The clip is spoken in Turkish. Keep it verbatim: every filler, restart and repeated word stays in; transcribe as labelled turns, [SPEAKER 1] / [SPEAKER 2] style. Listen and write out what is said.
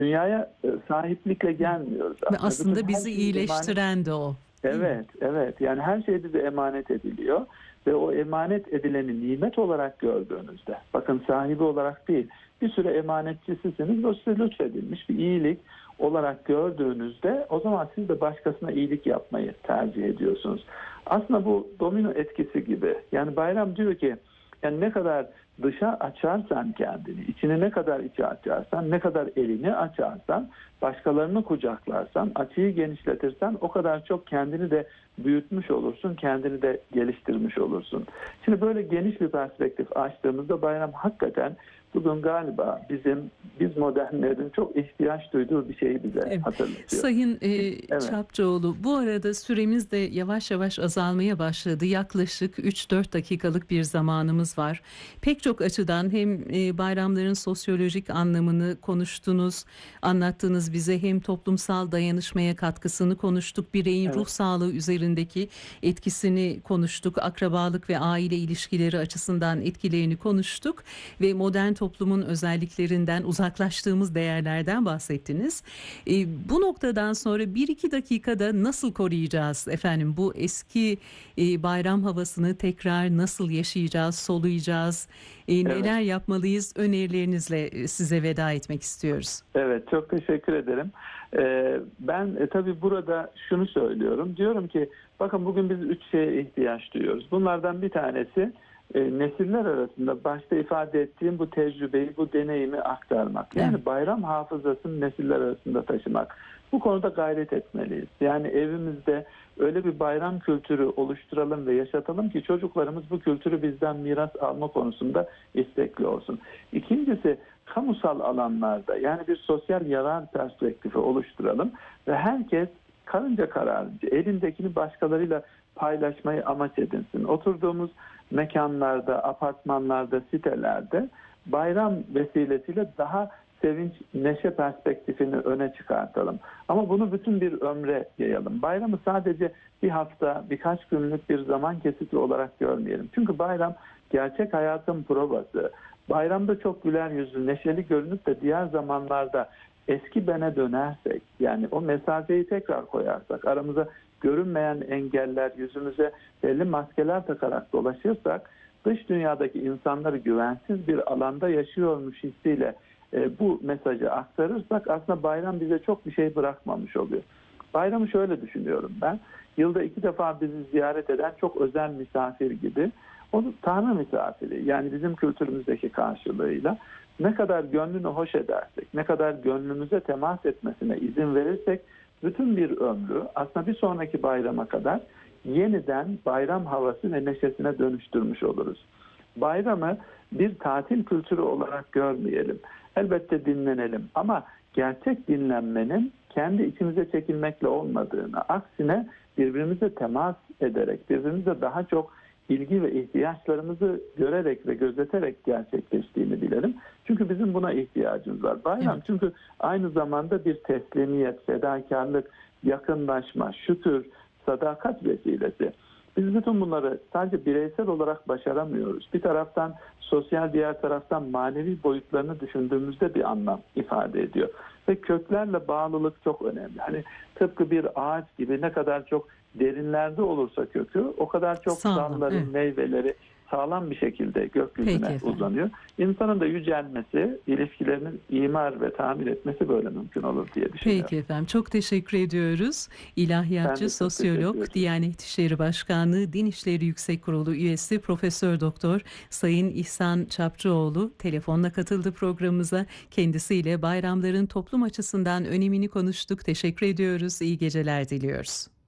[SPEAKER 1] dünyaya e, sahiplikle gelmiyoruz.
[SPEAKER 2] Ve
[SPEAKER 1] Aslında
[SPEAKER 2] aslında
[SPEAKER 1] bütün her
[SPEAKER 2] bizi
[SPEAKER 1] şeyi emanet.
[SPEAKER 2] iyileştiren de o. Değil mi?
[SPEAKER 1] Evet, evet. Yani her şey bize emanet ediliyor ve o emanet edileni nimet olarak gördüğünüzde, bakın sahibi olarak değil, bir süre emanetçisisiniz, o size lütfedilmiş bir iyilik olarak gördüğünüzde o zaman siz de başkasına iyilik yapmayı tercih ediyorsunuz. Aslında bu domino etkisi gibi. Yani Bayram diyor ki, yani ne kadar dışa açarsan kendini, içine ne kadar içe açarsan, ne kadar elini açarsan, başkalarını kucaklarsan, açıyı genişletirsen o kadar çok kendini de büyütmüş olursun, kendini de geliştirmiş olursun. Şimdi böyle geniş bir perspektif açtığımızda Bayram hakikaten bugün galiba bizim, biz modernlerin çok ihtiyaç duyduğu bir şeyi bize
[SPEAKER 2] Evet.
[SPEAKER 1] hatırlatıyor.
[SPEAKER 2] Sayın e,
[SPEAKER 1] Evet.
[SPEAKER 2] Çapçıoğlu, bu arada süremiz de yavaş yavaş azalmaya başladı. Yaklaşık üç dört dakikalık bir zamanımız var. Pek çok açıdan hem e, bayramların sosyolojik anlamını konuştunuz, anlattığınız bize hem toplumsal dayanışmaya katkısını konuştuk, bireyin
[SPEAKER 1] Evet.
[SPEAKER 2] ruh sağlığı üzerindeki etkisini konuştuk, akrabalık ve aile ilişkileri açısından etkilerini konuştuk ve modern toplumun özelliklerinden, uzaklaştığımız değerlerden bahsettiniz. E, bu noktadan sonra bir iki dakikada nasıl koruyacağız efendim bu eski e, bayram havasını tekrar nasıl yaşayacağız, soluyacağız, e, neler
[SPEAKER 1] Evet.
[SPEAKER 2] yapmalıyız, önerilerinizle e, size veda etmek istiyoruz.
[SPEAKER 1] Evet, çok teşekkür ederim. Ee, ben e, tabii burada şunu söylüyorum. Diyorum ki bakın bugün biz üç şeye ihtiyaç duyuyoruz. Bunlardan bir tanesi e, nesiller arasında başta ifade ettiğim bu tecrübeyi, bu deneyimi aktarmak. Yani
[SPEAKER 2] Evet.
[SPEAKER 1] bayram hafızasını nesiller arasında taşımak. Bu konuda gayret etmeliyiz. Yani evimizde öyle bir bayram kültürü oluşturalım ve yaşatalım ki çocuklarımız bu kültürü bizden miras alma konusunda istekli olsun. İkincisi, kamusal alanlarda yani bir sosyal yarar perspektifi oluşturalım ve herkes karınca kararınca elindekini başkalarıyla paylaşmayı amaç edinsin. Oturduğumuz mekanlarda, apartmanlarda, sitelerde bayram vesilesiyle daha sevinç, neşe perspektifini öne çıkartalım. Ama bunu bütün bir ömre yayalım. Bayramı sadece bir hafta, birkaç günlük bir zaman kesiti olarak görmeyelim. Çünkü bayram gerçek hayatın provası. Bayramda çok güler yüzlü, neşeli görünüp de diğer zamanlarda eski bene dönersek, yani o mesafeyi tekrar koyarsak, aramıza görünmeyen engeller, yüzümüze belli maskeler takarak dolaşırsak, dış dünyadaki insanları güvensiz bir alanda yaşıyormuş hissiyle e, bu mesajı aktarırsak aslında bayram bize çok bir şey bırakmamış oluyor. Bayramı şöyle düşünüyorum ben, yılda iki defa bizi ziyaret eden çok özel misafir gibi. O Tanrı misafiri, yani bizim kültürümüzdeki karşılığıyla ne kadar gönlünü hoş edersek, ne kadar gönlümüze temas etmesine izin verirsek bütün bir ömrü aslında bir sonraki bayrama kadar yeniden bayram havası ve neşesine dönüştürmüş oluruz. Bayramı bir tatil kültürü olarak görmeyelim. Elbette dinlenelim ama gerçek dinlenmenin kendi içimize çekilmekle olmadığını, aksine birbirimize temas ederek, birbirimize daha çok ilgi ve ihtiyaçlarımızı görerek ve gözeterek gerçekleştiğini bilelim. Çünkü bizim buna ihtiyacımız var. Bayram
[SPEAKER 2] Evet.
[SPEAKER 1] çünkü aynı zamanda bir teslimiyet, fedakarlık, yakınlaşma, şükür, sadakat vesilesi. Biz bütün bunları sadece bireysel olarak başaramıyoruz. Bir taraftan sosyal, diğer taraftan manevi boyutlarını düşündüğümüzde bir anlam ifade ediyor. Ve köklerle bağlılık çok önemli. Hani tıpkı bir ağaç gibi ne kadar çok derinlerde olursa kökü o kadar çok
[SPEAKER 2] Sağlam,
[SPEAKER 1] dalları,
[SPEAKER 2] evet.
[SPEAKER 1] meyveleri sağlam bir şekilde
[SPEAKER 2] Peki
[SPEAKER 1] gökyüzüne
[SPEAKER 2] efendim.
[SPEAKER 1] uzanıyor. İnsanın da yücelmesi, ilişkilerinin imar ve tamir etmesi böyle mümkün olur diye düşünüyorum.
[SPEAKER 2] Peki efendim, çok teşekkür ediyoruz.
[SPEAKER 1] Ben
[SPEAKER 2] İlahiyatçı,
[SPEAKER 1] de çok teşekkür
[SPEAKER 2] sosyolog,
[SPEAKER 1] ederim.
[SPEAKER 2] Diyanet İşleri Başkanlığı Din İşleri Yüksek Kurulu üyesi Profesör Doktor Sayın İhsan Çapçıoğlu telefonla katıldı programımıza. Kendisiyle bayramların toplum açısından önemini konuştuk. Teşekkür ediyoruz. İyi geceler diliyoruz.